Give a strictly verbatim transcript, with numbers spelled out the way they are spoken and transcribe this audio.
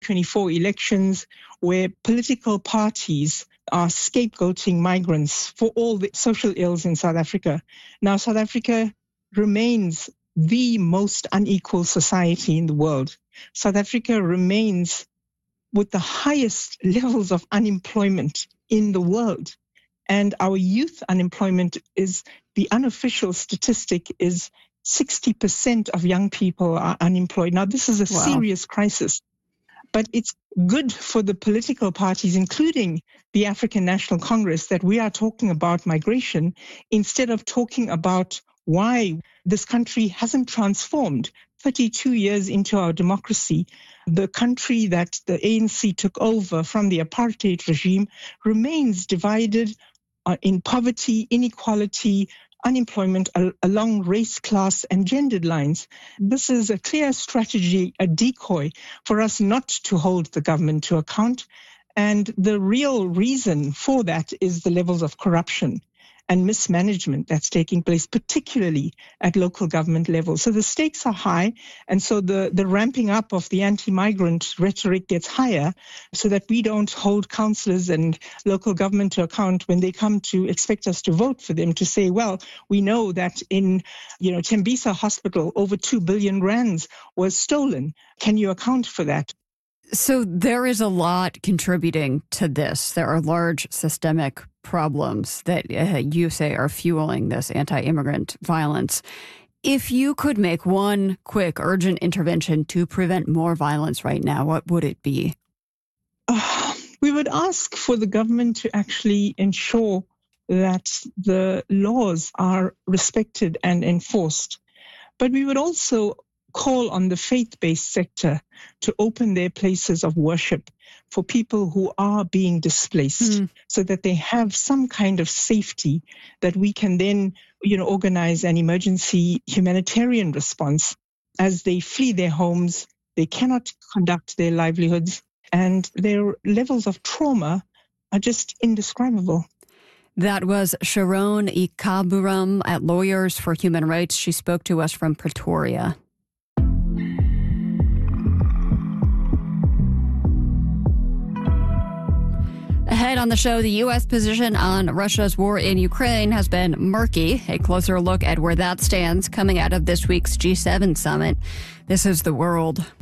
twenty-four elections where political parties are scapegoating migrants for all the social ills in South Africa. Now, South Africa remains the most unequal society in the world. South Africa remains with the highest levels of unemployment in the world. And our youth unemployment is, the unofficial statistic is sixty percent of young people are unemployed. Now, this is a Wow. serious crisis, but it's good for the political parties, including the African National Congress, that we are talking about migration instead of talking about why this country hasn't transformed. thirty-two years into our democracy, the country that the A N C took over from the apartheid regime remains divided uh, in poverty, inequality, unemployment al- along race, class, and gendered lines. This is a clear strategy, a decoy for us not to hold the government to account. And the real reason for that is the levels of corruption and mismanagement that's taking place, particularly at local government level. So the stakes are high, and so the, the ramping up of the anti-migrant rhetoric gets higher so that we don't hold councillors and local government to account when they come to expect us to vote for them, to say, well, we know that in, you know, Tembisa Hospital, over two billion rands was stolen. Can you account for that? So there is a lot contributing to this. There are large systemic problems that uh, you say are fueling this anti-immigrant violence. If you could make one quick, urgent intervention to prevent more violence right now, what would it be? Uh, we would ask for the government to actually ensure that the laws are respected and enforced. But we would also call on the faith-based sector to open their places of worship for people who are being displaced, mm. so that they have some kind of safety that we can then, you know, organize an emergency humanitarian response as they flee their homes. They cannot conduct their livelihoods, and their levels of trauma are just indescribable. That was Sharon Ikaburam at Lawyers for Human Rights. She spoke to us from Pretoria. Ahead on the show, the U S position on Russia's war in Ukraine has been murky. A closer look at where that stands coming out of this week's G seven summit. This is The World.